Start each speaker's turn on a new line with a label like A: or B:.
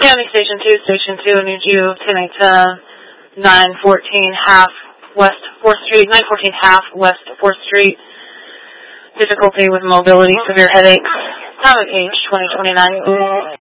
A: County Station 2, need you tonight, 914 half West 4th Street, 914 half West 4th Street. Difficulty with mobility, severe headaches. Time of age, 2029.